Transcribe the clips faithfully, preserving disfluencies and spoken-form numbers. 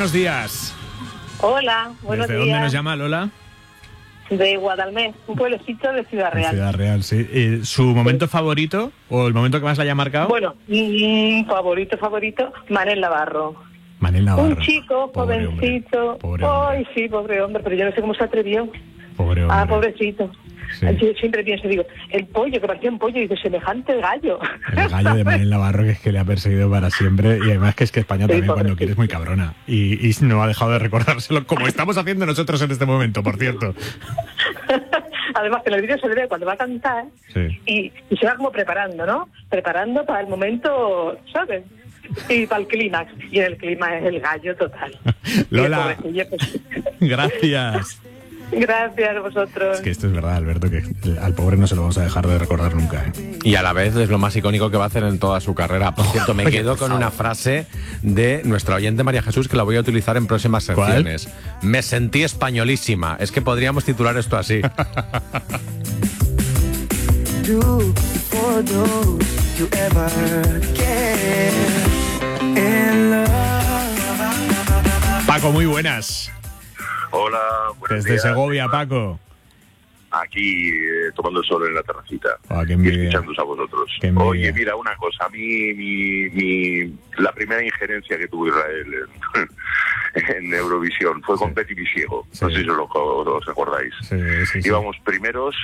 buenos días. Hola, buenos ¿Desde días. dónde nos llama, Lola? De Guadalmés, un pueblecito de Ciudad Real. Ciudad Real, sí. Eh, ¿Su momento favorito o el momento que más le haya marcado? Bueno, mi favorito, favorito, Manel Navarro. Manel Navarro. Un chico, Pobre jovencito. hombre. Pobre hombre. Ay, sí, pobre hombre, pero yo no sé cómo se atrevió. Pobre hombre. Ah, pobrecito. Sí. Yo siempre pienso, digo, el pollo, que parecía un pollo, y dice, semejante gallo. El gallo de Manel Navarro, que es que le ha perseguido para siempre. Y además que es que España Sí, también pobrecito. cuando quiere es muy cabrona. Y, y no ha dejado de recordárselo, como estamos haciendo nosotros en este momento, por cierto. Además que en el vídeo se le ve cuando va a cantar, Sí. y, y se va como preparando, ¿no? Preparando para el momento, ¿sabes? Y para el clímax. Y en el clímax es el gallo total. Lola, Y el pobrecillo, pues, gracias. gracias a vosotros. Es que esto es verdad, Alberto, que al pobre no se lo vamos a dejar de recordar nunca, ¿eh? Y a la vez es lo más icónico que va a hacer en toda su carrera. Por cierto, me Oye, quedo por con favor. una frase de nuestra oyente María Jesús que la voy a utilizar en próximas ¿Cuál? secciones. Me sentí españolísima. Es que podríamos titular esto así. do for those you ever get in love. Paco, muy buenas. Hola, buenos Desde días. Segovia, Paco. Aquí eh, tomando el sol en la terracita Ah, qué y envidia. escuchándoos a vosotros. Qué envidia. Oye, mira, una cosa, a mí mi, mi, la primera injerencia que tuvo Israel en, en Eurovisión fue con Sí. Betty Visiego, Sí. no sé si os, lo, os acordáis. Sí, sí, sí. Íbamos primeros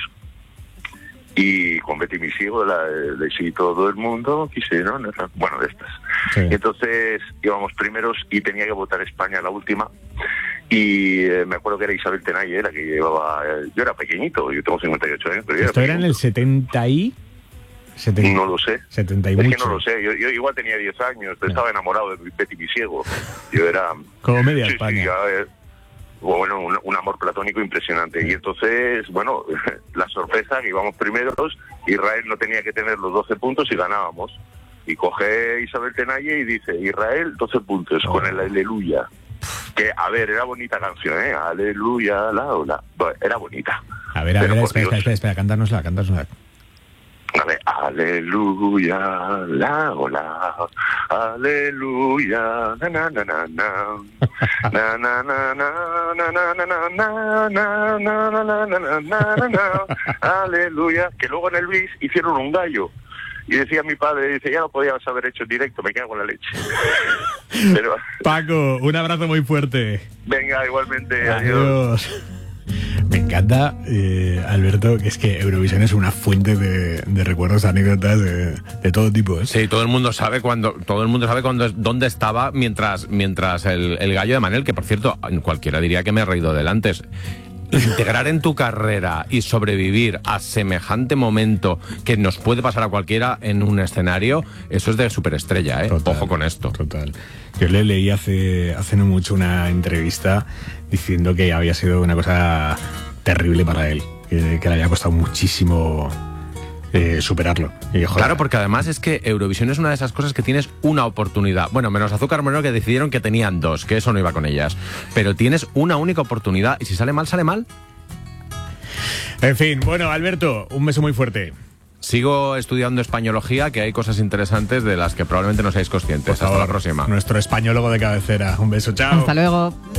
y con Betty Visiego, la de sí, todo el mundo quisieron, bueno, de estas. Sí. Y entonces íbamos primeros y tenía que votar España la última. Y eh, me acuerdo que era Isabel Tenalle, la que llevaba... Eh, yo era pequeñito, yo tengo cincuenta y ocho años, pero yo Esto era en el setenta y... setenta, No lo sé. setenta y Es mucho. que no lo sé. Yo, yo igual tenía diez años, pero estaba enamorado de Betty Visiego. Yo era... Como media sí, España. sí, a ver, bueno, un, un amor platónico impresionante. Y entonces, bueno, la sorpresa, que íbamos primeros, Israel no tenía que tener los doce puntos y ganábamos. Y coge Isabel Tenalle y dice, Israel, doce puntos, Oh. con el Aleluya. Que, a ver, era bonita canción, ¿eh? Aleluya, la ola. Bueno, era bonita. A ver, a Pero ver, por espera, Dios. espera, espera, espera, cantárnosla, cantárnosla. A ver, aleluya, la ola, aleluya, na na na na na, na na na na na na na na na na na na na na na na, aleluya, que luego en el bis hicieron un gallo. Y decía mi padre, dice, ya lo podíamos haber hecho en directo, me cago en la leche. Pero, Paco, un abrazo muy fuerte. venga, igualmente, adiós. Adiós. Me encanta, eh, Alberto, que es que Eurovisión es una fuente de, de recuerdos, anécdotas de, de todo tipo, ¿eh? Sí, todo el mundo sabe cuando, todo el mundo sabe cuando, dónde estaba mientras, mientras el, el gallo de Manel, que por cierto, cualquiera diría que me he reído del antes. Integrar en tu carrera y sobrevivir a semejante momento que nos puede pasar a cualquiera en un escenario, eso es de superestrella, ¿eh? Total, Ojo con esto. Total. Yo le leí hace, hace no mucho una entrevista diciendo que había sido una cosa terrible para él, que, que le había costado muchísimo eh, superarlo. Y, joder, Claro, porque además es que Eurovisión es una de esas cosas que tienes una oportunidad. Bueno, menos Azúcar Moreno, que decidieron que tenían dos, que eso no iba con ellas. Pero tienes una única oportunidad y si sale mal, sale mal. En fin, bueno, Alberto, un beso muy fuerte. Sigo estudiando españología, que hay cosas interesantes de las que probablemente no seáis conscientes. Por Hasta favor, la próxima. Nuestro españólogo de cabecera. Un beso, chao. Hasta luego.